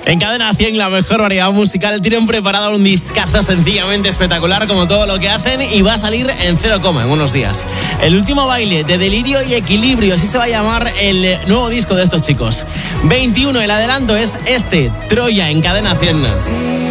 En Cadena 100, la mejor variedad musical. Tienen preparado un discazo sencillamente espectacular, como todo lo que hacen, y va a salir en 0, en unos días. El último baile de Delirio y Equilibrio, así se va a llamar el nuevo disco de estos chicos. 21, el adelanto es este, Troya, en Cadena 100.